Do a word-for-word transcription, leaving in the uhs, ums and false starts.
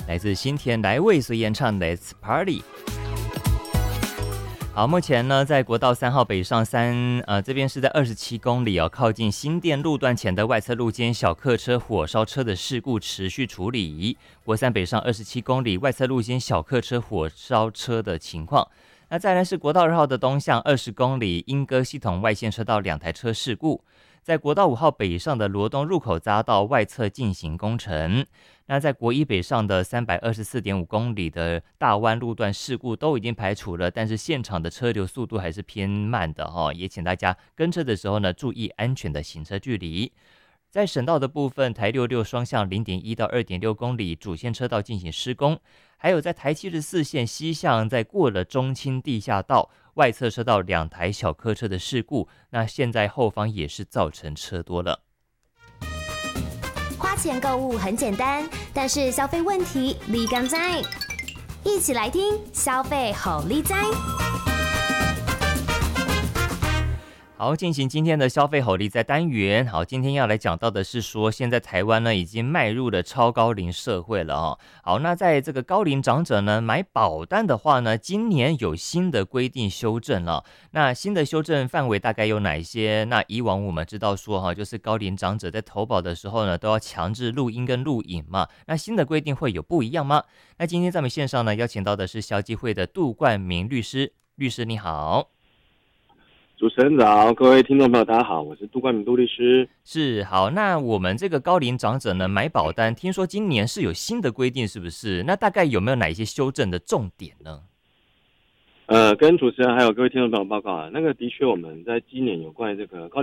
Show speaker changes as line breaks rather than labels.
来自新田来未所演唱 Let's Party。好，目前呢，在国道三号北上三，呃，这边是在二十七公里哦，靠近新店路段前的外侧路肩小客车火烧车的事故持续处理。国三北上二十七公里外侧路肩小客车火烧车的情况。那再来是国道二号的东向二十公里莺歌系统外线车道两台车事故，在国道五号北上的罗东入口匝道外侧进行工程。那在国一北上的三百二十四点五公里的大湾路段事故都已经排除了，但是现场的车流速度还是偏慢的哈、哦，也请大家跟车的时候呢注意安全的行车距离。在省道的部分，台六六双向零点一到二点六公里主线车道进行施工，还有在台七十四线西向在过了中清地下道外侧车道两台小客车的事故，那现在后方也是造成车多了。
花钱购物很简单，但是消费问题立竿在，一起来听消费好立在。
好，进行今天的消费好利在单元。好，今天要来讲到的是说，现在台湾呢已经迈入了超高龄社会了哦。好，那在这个高龄长者呢买保单的话呢，今年有新的规定修正了。那新的修正范围大概有哪些？那以往我们知道说哈，就是高龄长者在投保的时候呢，都要强制录音跟录影嘛。那新的规定会有不一样吗？那今天在我们线上呢，邀请到的是消基会的杜冠明律师。律师你好。
主持人早，各位听众朋友大家好，我是杜冠明杜律师。
是，好，那我们这个高龄长者呢买保单，听说今年是有新的规定，是不是？那大概有没有哪一些修正的重点呢？
呃，跟主持人还有各位听众朋友报告啊，那个的确我们在今年有关于这个高